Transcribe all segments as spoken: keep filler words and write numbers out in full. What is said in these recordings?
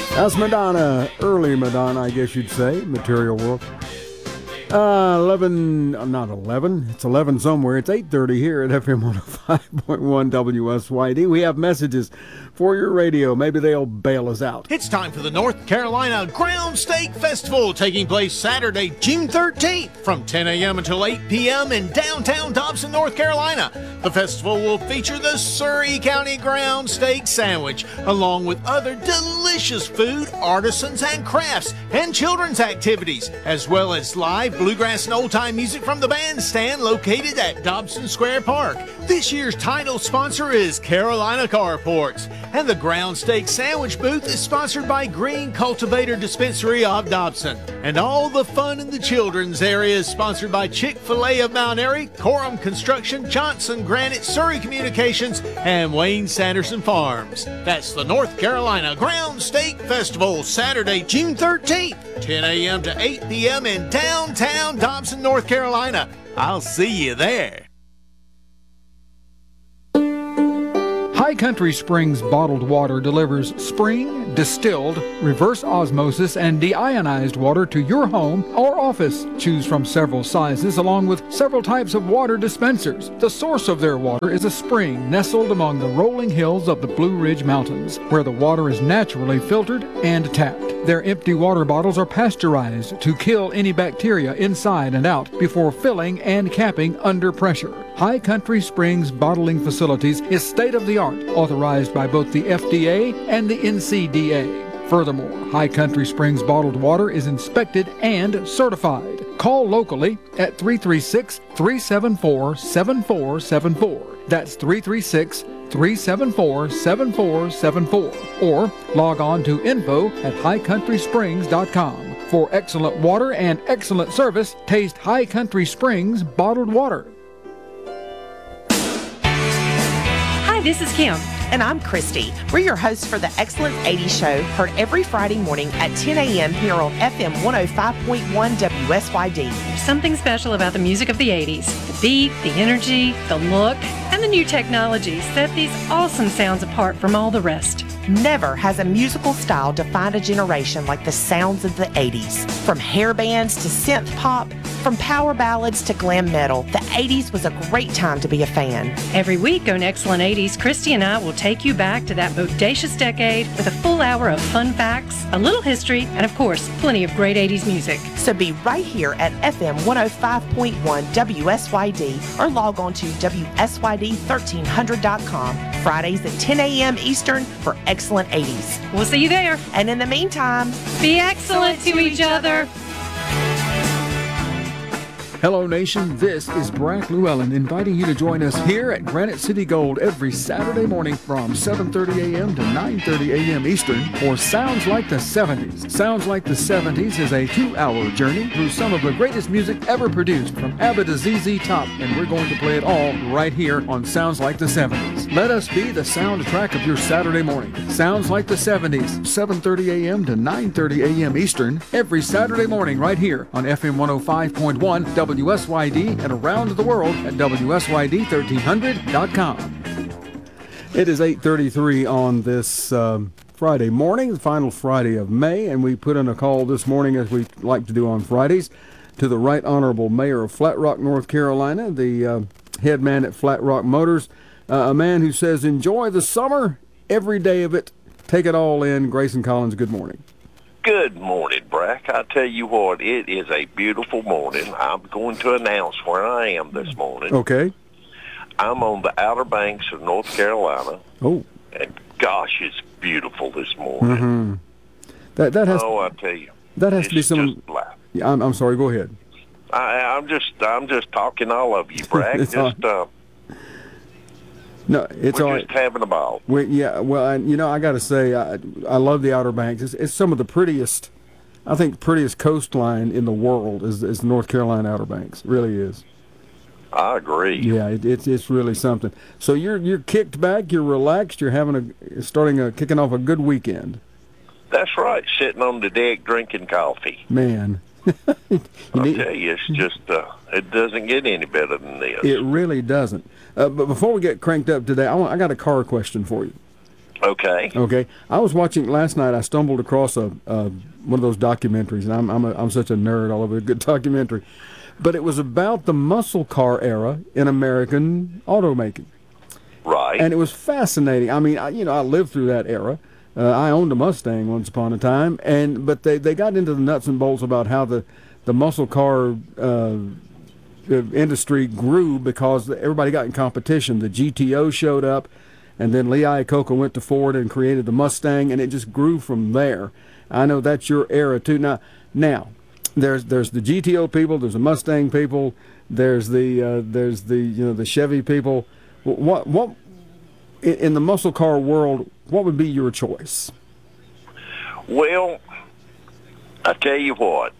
That's Madonna, early Madonna, I guess you'd say, Material World. Uh, eleven, uh, not eleven, it's eleven somewhere. It's eight thirty here at F M one oh five point one W S Y D. We have messages for your radio. Maybe they'll bail us out. It's time for the North Carolina Ground Steak Festival, taking place Saturday, June thirteenth from ten a.m. until eight p.m. in downtown Dobson, North Carolina. The festival will feature the Surrey County Ground Steak Sandwich, along with other delicious food, artisans and crafts, and children's activities, as well as live bluegrass and old-time music from the bandstand located at Dobson Square Park. This year's title sponsor is Carolina Carports, and the Ground Steak Sandwich booth is sponsored by Green Cultivator Dispensary of Dobson. And all the fun in the children's area is sponsored by Chick-fil-A of Mount Airy, Coram Construction, Johnson Granite, Surrey Communications, and Wayne Sanderson Farms. That's the North Carolina Ground Steak Festival, Saturday, June thirteenth, ten a.m. to eight p.m. in downtown Dobson, North Carolina. I'll see you there. High Country Springs Bottled Water delivers spring, distilled, reverse osmosis, and deionized water to your home or office. Choose from several sizes along with several types of water dispensers. The source of their water is a spring nestled among the rolling hills of the Blue Ridge Mountains, where the water is naturally filtered and tapped. Their empty water bottles are pasteurized to kill any bacteria inside and out before filling and capping under pressure. High Country Springs Bottling Facilities is state-of-the-art, authorized by both the F D A and the N C D A. Furthermore, High Country Springs bottled water is inspected and certified. Call locally at three three six, three seven four, seven four seven four. That's three three six, three seven four, seven four seven four. Or log on to info at high country springs dot com. For excellent water and excellent service, taste High Country Springs bottled water. Hi, this is Kim. And I'm Christy. We're your hosts for the Excellent eighties Show, heard every Friday morning at ten a.m. here on F M one oh five point one W S Y D. There's something special about the music of the eighties. The beat, the energy, the look, and the new technology set these awesome sounds apart from all the rest. Never has a musical style defined a generation like the sounds of the eighties. From hair bands to synth pop, from power ballads to glam metal, the eighties was a great time to be a fan. Every week on Excellent eighties, Christy and I will take you back to that bodacious decade with a full hour of fun facts, a little history, and of course, plenty of great eighties music. So be right here at F M one oh five point one W S Y D or log on to W S Y D thirteen hundred dot com, Fridays at ten a.m. Eastern for Excellent eighties. We'll see you there. And in the meantime, be excellent to each other. Hello, Nation. This is Brack Llewellyn inviting you to join us here at Granite City Gold every Saturday morning from seven thirty a.m. to nine thirty a.m. Eastern for Sounds Like the seventies. Sounds Like the seventies is a two-hour journey through some of the greatest music ever produced from ABBA to Z Z Top, and we're going to play it all right here on Sounds Like the seventies. Let us be the soundtrack of your Saturday morning. Sounds Like the seventies, seven thirty a.m. to nine thirty a.m. Eastern, every Saturday morning right here on F M one oh five point one W S Y D and around the world at W S Y D thirteen hundred dot com. It is eight thirty-three on this um, Friday morning, the final Friday of May, and we put in a call this morning, as we like to do on Fridays, to the Right Honorable Mayor of Flat Rock, North Carolina, the uh, head man at Flat Rock Motors, uh, a man who says, enjoy the summer, every day of it, take it all in. Grayson Collins, good morning. Good morning, Brack. I tell you what, it is a beautiful morning. I'm going to announce where I am this morning. Okay. I'm on the Outer Banks of North Carolina. Oh. And gosh, it's beautiful this morning. Mm-hmm. That that has. Oh, I tell you. That has to be some. Just laugh. Yeah, I'm I'm sorry. Go ahead. I, I'm just I'm just talking all of you, Brack. just uh. No, it's We're all just right. having a ball. We, yeah, well, I, you know, I got to say, I, I love the Outer Banks. It's, it's some of the prettiest, I think, prettiest coastline in the world is, is the North Carolina Outer Banks. It really is. I agree. Yeah, it, it's it's really something. So you're you're kicked back, you're relaxed, you're having a starting a kicking off a good weekend. That's right, sitting on the deck drinking coffee. Man. I tell you, it's just, uh, it doesn't get any better than this. It really doesn't. Uh, but before we get cranked up today, I, want, I got a car question for you. Okay. Okay. I was watching last night. I stumbled across a, a one of those documentaries, and I'm I'm, a, I'm such a nerd. All over a good documentary, but it was about the muscle car era in American automaking. Right. And it was fascinating. I mean, I, you know, I lived through that era. Uh, I owned a Mustang once upon a time, and but they, they got into the nuts and bolts about how the the muscle car uh, industry grew because everybody got in competition. The G T O showed up. And then Lee Iacocca went to Ford and created the Mustang, and it just grew from there. I know that's your era too. Now, now there's there's the G T O people, there's the Mustang people, there's the uh, there's the you know the Chevy people. What what in, in the muscle car world? What would be your choice? Well, I tell you what.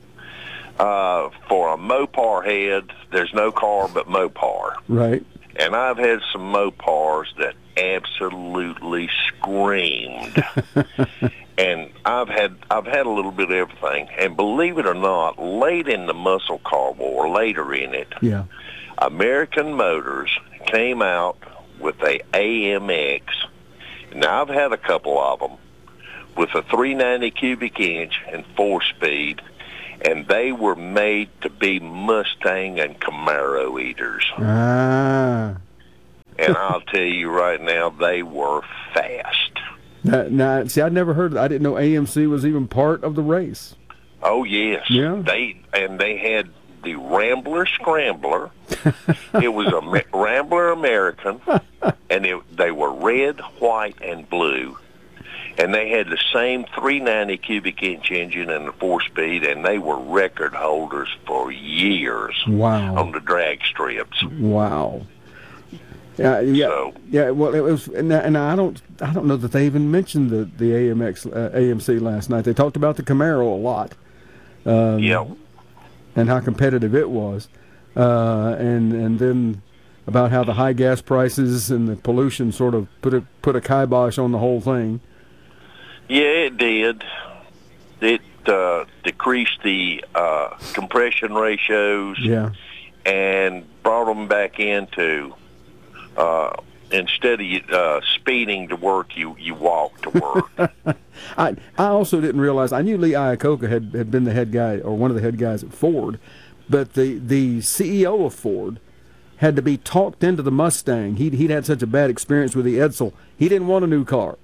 Uh, for a Mopar head, there's no car but Mopar. Right. And I've had some Mopars that absolutely screamed. And I've had I've had a little bit of everything. And believe it or not, late in the muscle car war, later in it, yeah, American Motors came out with a A M X. Now I've had a couple of them with a three ninety cubic inch and four speed. And they were made to be Mustang and Camaro eaters. Ah. And I'll tell you right now, they were fast. Now, now, see, I'd never heard. I didn't know A M C was even part of the race. Oh yes. Yeah. They and they had the Rambler Scrambler. It was a Rambler American, and it, they were red, white, and blue. And they had the same three ninety cubic inch engine and the four-speed, and they were record holders for years. Wow. On the drag strips. Wow. Yeah, yeah, So, yeah. Well, it was, and, and I don't, I don't know that they even mentioned the the A M X, uh, A M C last night. They talked about the Camaro a lot. Um, yeah. And how competitive it was, uh, and and then about how the high gas prices and the pollution sort of put a put a kibosh on the whole thing. Yeah, it did. It uh, decreased the uh, compression ratios. Yeah. And brought them back into, uh, instead of uh, speeding to work, you, you walk to work. I I also didn't realize, I knew Lee Iacocca had, had been the head guy, or one of the head guys at Ford, but the, the C E O of Ford had to be talked into the Mustang. He'd, he'd had such a bad experience with the Edsel. He didn't want a new car.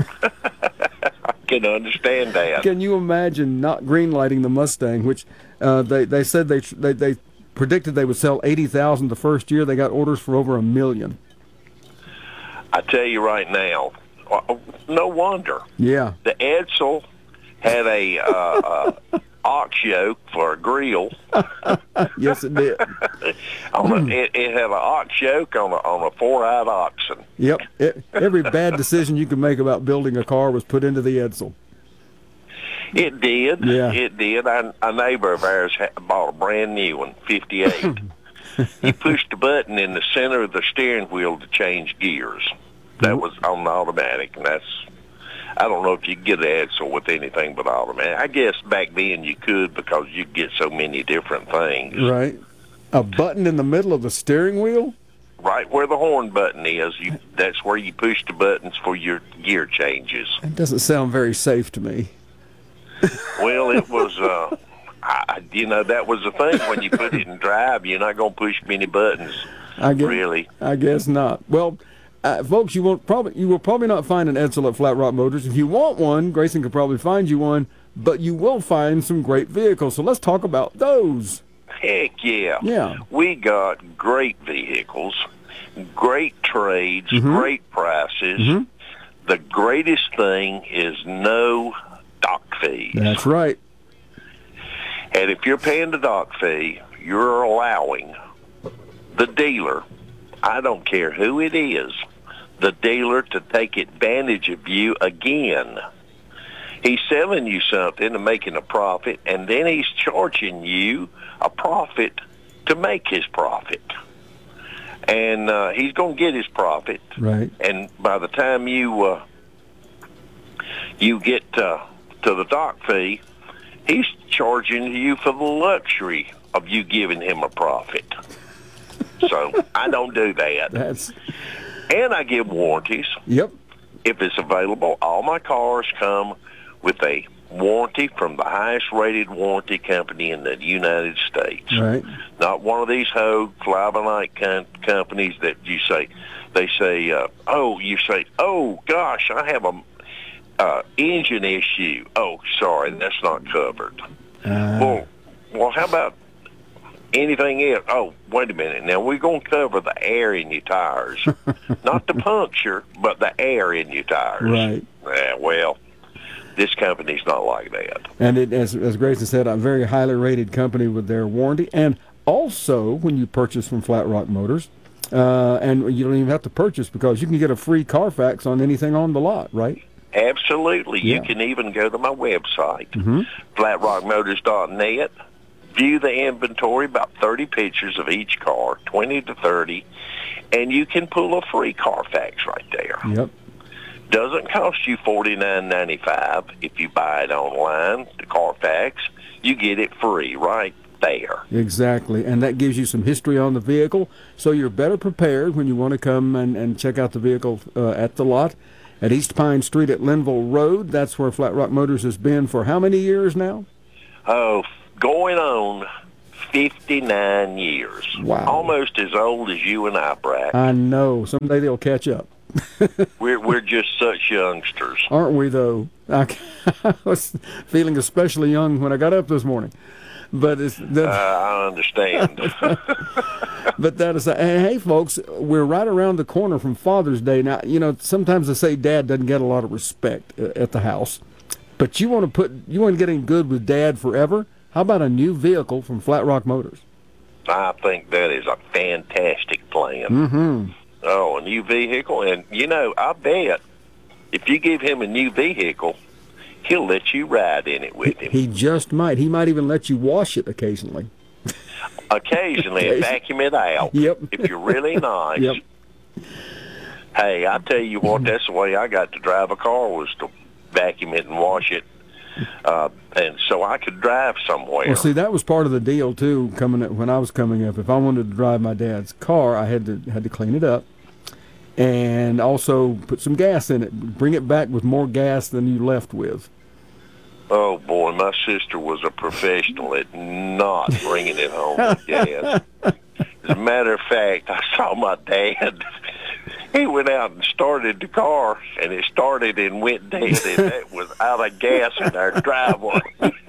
Can understand that. Can you imagine not greenlighting the Mustang, which uh, they they said they, they they predicted they would sell eighty thousand the first year. They got orders for over a million. I tell you right now, no wonder. Yeah. The Edsel had a uh, uh, ox yoke for a grill. Yes, it did. on a, it, it had an ox yoke on a, on a four-eyed oxen. Yep. It, every bad decision you could make about building a car was put into the Edsel. It did. Yeah. It did. I, a neighbor of ours had, bought a brand new one, fifty-eight. He pushed a button in the center of the steering wheel to change gears. That was on the automatic, and that's, I don't know if you could get an Edsel with anything but automatic. I guess back then you could, because you get so many different things. Right. A button in the middle of the steering wheel? Right where the horn button is, you, that's where you push the buttons for your gear changes. That doesn't sound very safe to me. Well, it was, uh, I, you know, that was the thing. When you put it in drive, you're not going to push many buttons, I guess, really. I guess not. Well, uh, folks, you won't probably you will probably not find an Edsel at Flat Rock Motors. If you want one, Grayson could probably find you one, but you will find some great vehicles. So let's talk about those. Heck yeah. Yeah. We got great vehicles, great trades, Mm-hmm. great prices. Mm-hmm. The greatest thing is no dock fees. That's right. And if you're paying the dock fee, you're allowing the dealer, I don't care who it is, the dealer to take advantage of you again. He's selling you something and making a profit, and then he's charging you a profit to make his profit. And uh, he's going to get his profit. Right. And by the time you uh, you get uh, to the dock fee, he's charging you for the luxury of you giving him a profit. So I don't do that. That's And I give warranties. Yep. if it's available, all my cars come with a warranty from the highest rated warranty company in the United States. Right. Not one of these Hogue fly-by-night com- companies that you say, they say, uh, oh, you say, oh, gosh, I have a uh, engine issue. Oh, sorry, that's not covered. Uh, Well, well, how about anything else? Oh, wait a minute. Now, we're going to cover the air in your tires. Not the puncture, but the air in your tires. Right. Yeah, well, this company's not like that. And it, as, as Grayson said, a very highly rated company with their warranty. And also, when you purchase from Flat Rock Motors, uh, and you don't even have to purchase because you can get a free Carfax on anything on the lot, right? Absolutely. Yeah. You can even go to my website, Mm-hmm. flat rock motors dot net, view the inventory, about thirty pictures of each car, twenty to thirty, and you can pull a free Carfax right there. Yep. Doesn't cost you forty-nine ninety-five if you buy it online, the Carfax. You get it free right there. Exactly. And that gives you some history on the vehicle, so you're better prepared when you want to come and, and check out the vehicle uh, at the lot at East Pine Street at Linville Road. That's where Flat Rock Motors has been for how many years now? Oh, going on fifty-nine years. Wow. Almost as old as you and I, Brad. I know. Someday they'll catch up. We're we're just such youngsters. Aren't we, though? I, I was feeling especially young when I got up this morning. But it's that, Uh, I understand. but that is, hey, hey, folks, we're right around the corner from Father's Day. Now, you know, sometimes they say Dad doesn't get a lot of respect uh, at the house. But you want to put, you want to get in good with Dad forever? How about a new vehicle from Flat Rock Motors? I think that is a fantastic plan. Mm-hmm. Oh, a new vehicle. And, you know, I bet if you give him a new vehicle, he'll let you ride in it with him. He just might. He might even let you wash it occasionally. Occasionally, and vacuum it out. Yep. If you're really nice. Yep. Hey, I tell you what, that's the way I got to drive a car, was to vacuum it and wash it. Uh, and so I could drive somewhere. Well, see, that was part of the deal too. Coming up, when I was coming up, if I wanted to drive my dad's car, I had to had to clean it up, and also put some gas in it. Bring it back with more gas than you left with. Oh, boy, my sister was a professional at not bringing it home with gas. As a matter of fact, I saw my dad. He went out and started the car, and it started and went dead, and that was out of gas in our driveway.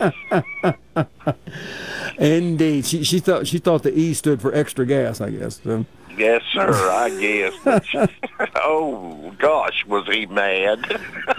Indeed, she she thought she thought the E stood for extra gas, I guess. So. Yes, sir, I guess. But she, oh, gosh, was he mad.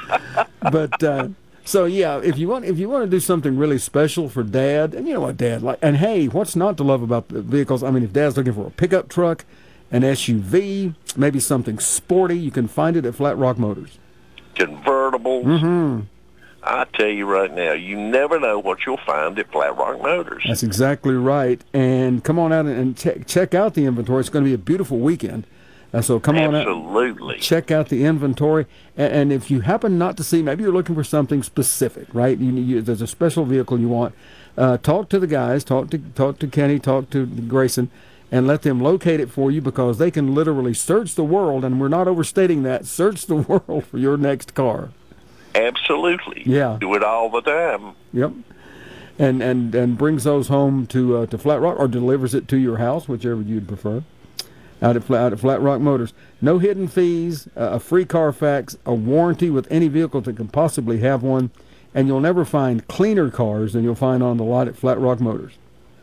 But uh, so yeah, if you want if you want to do something really special for Dad, and you know what Dad like, and hey, what's not to love about the vehicles? I mean, if Dad's looking for a pickup truck, an S U V, maybe something sporty, you can find it at Flat Rock Motors. Convertibles. Mm-hmm. I tell you right now, you never know what you'll find at Flat Rock Motors. That's exactly right. And come on out and check check out the inventory. It's going to be a beautiful weekend. Uh, so come on out. Absolutely. Check out the inventory. And, and if you happen not to see, maybe you're looking for something specific, right? You, you, there's a special vehicle you want. Uh, talk to the guys. Talk to talk to Kenny. Talk to Grayson. And let them locate it for you, because they can literally search the world, and we're not overstating that, search the world for your next car. Absolutely. Yeah. Do it all the time. Yep. And and, and brings those home to uh, to Flat Rock, or delivers it to your house, whichever you'd prefer, out at, out at Flat Rock Motors. No hidden fees, uh, a free Carfax, a warranty with any vehicle that can possibly have one, and you'll never find cleaner cars than you'll find on the lot at Flat Rock Motors.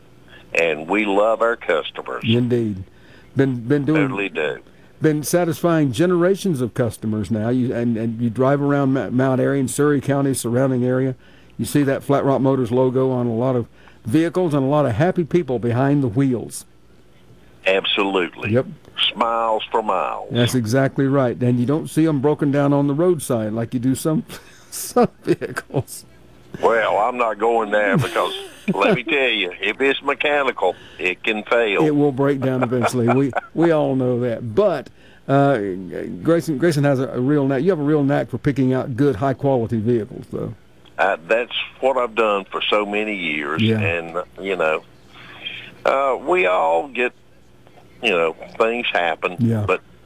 And we love our customers. Indeed. Been been doing Totally do. been satisfying generations of customers now. You and, and you drive around Mount Airy and Surrey County, surrounding area, you see that Flat Rock Motors logo on a lot of vehicles and a lot of happy people behind the wheels. Absolutely. Yep. Smiles for miles. That's exactly right. And you don't see them broken down on the roadside like you do some some vehicles. Well, I'm not going there because, let me tell you, if it's mechanical, it can fail. It will break down eventually. we we all know that. But uh, Grayson Grayson has a, a real knack. You have a real knack for picking out good, high quality vehicles, though. Uh, that's what I've done for so many years. Yeah. And, uh, you know, uh, we all get, you know, things happen. Yeah. But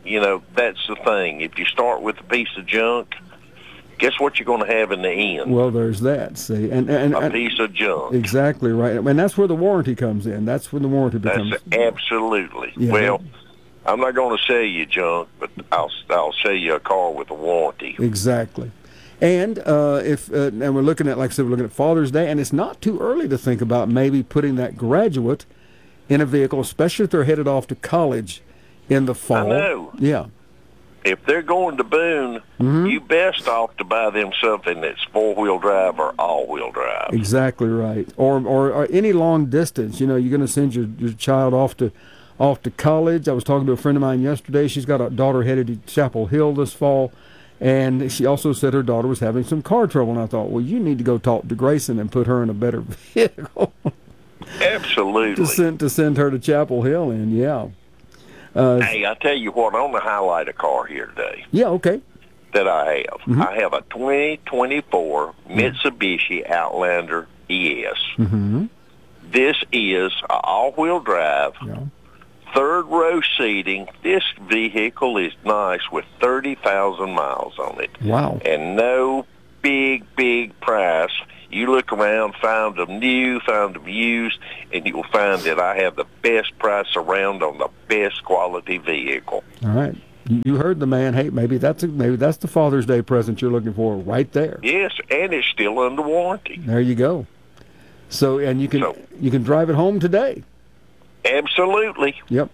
you know, that's the thing. If you start with a piece of junk, guess what you're going to have in the end? Well, there's that. See, and and, a and piece of junk. Exactly right, and that's where the warranty comes in. That's when the warranty becomes. That's absolutely. Yeah. Well, I'm not going to sell you junk, but I'll I'll sell you a car with a warranty. Exactly. And uh, if uh, and we're looking at, like I said, we're looking at Father's Day, and it's not too early to think about maybe putting that graduate in a vehicle, especially if they're headed off to college in the fall. I know. Yeah. If they're going to Boone, Mm-hmm. you best off to buy them something that's four-wheel drive or all-wheel drive. Exactly right. Or, or or any long distance. You know, you're going to send your, your child off to off to college. I was talking to a friend of mine yesterday. She's got a daughter headed to Chapel Hill this fall. And she also said her daughter was having some car trouble. And I thought, well, you need to go talk to Grayson and put her in a better vehicle. Absolutely. to send to send her to Chapel Hill in, yeah. Uh, Hey, I tell you what, I want to highlight a car here today yeah, okay. that I have. Mm-hmm. I have a twenty twenty-four Mitsubishi Outlander E S. Mm-hmm. This is an all-wheel drive, Yeah. third row seating. This vehicle is nice with thirty thousand miles on it. Wow. And no big, big price. You look around, find them new, find them used, and you'll find that I have the best price around on the best quality vehicle. All right. You you heard the man. Hey, maybe that's a, maybe that's the Father's Day present you're looking for right there. Yes, and it's still under warranty. There you go. So, and you can So- you can drive it home today. Absolutely. Yep.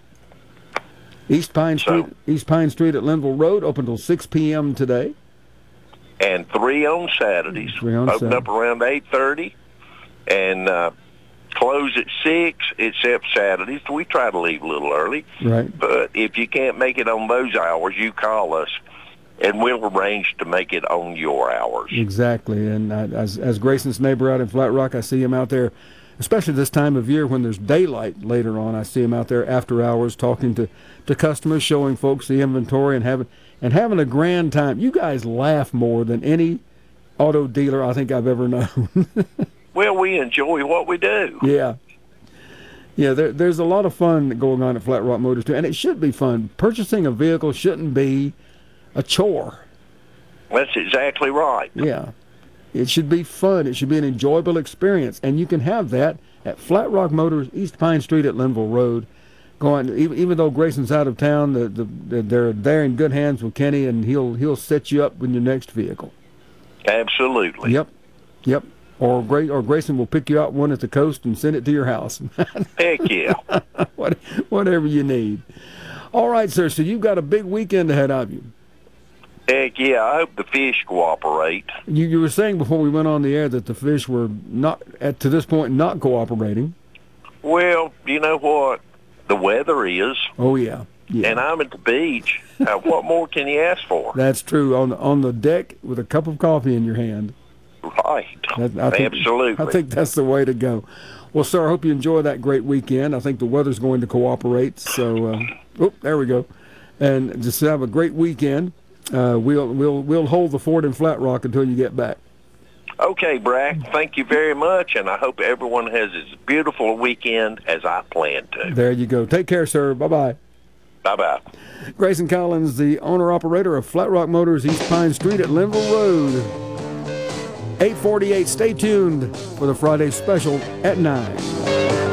East Pine So- Street, East Pine Street at Linville Road, open till six p.m. today. And three on Saturdays. Three on Open Saturday. up around eight thirty and uh, close at six, except Saturdays. We try to leave a little early. Right. But if you can't make it on those hours, you call us, and we'll arrange to make it on your hours. Exactly. And I, as as Grayson's neighbor out in Flat Rock, I see him out there, especially this time of year when there's daylight later on. I see him out there after hours talking to, to customers, showing folks the inventory and having and having a grand time. You guys laugh more than any auto dealer I think I've ever known. Well, we enjoy what we do. Yeah. Yeah, there, there's a lot of fun going on at Flat Rock Motors, too. And it should be fun. Purchasing a vehicle shouldn't be a chore. That's exactly right. Yeah. It should be fun. It should be an enjoyable experience. And you can have that at Flat Rock Motors, East Pine Street at Linville Road. Going, even, even though Grayson's out of town, the, the, they're there in good hands with Kenny, and he'll he'll set you up with your next vehicle. Absolutely. Yep. Yep. Or Gray, or Grayson will pick you out one at the coast and send it to your house. Heck yeah. what, whatever you need. All right, sir. So you've got a big weekend ahead of you. Heck yeah. I hope the fish cooperate. You, you were saying before we went on the air that the fish were not, at to this point, not cooperating. Well, you know what? The weather is, Oh yeah, yeah. and I'm at the beach. Now, what more can you ask for? That's true. On on the deck with a cup of coffee in your hand. Right. That, I think, Absolutely. I think that's the way to go. Well, sir, I hope you enjoy that great weekend. I think the weather's going to cooperate. So, uh, oh, there we go. And just have a great weekend. Uh, we'll we'll we'll hold the fort in Flat Rock until you get back. Okay, Brack, thank you very much, and I hope everyone has as beautiful a weekend as I plan to. There you go. Take care, sir. Bye bye. Bye-bye. Grayson Collins, the owner-operator of Flat Rock Motors, East Pine Street at Linville Road. eight forty-eight. Stay tuned for the Friday special at nine.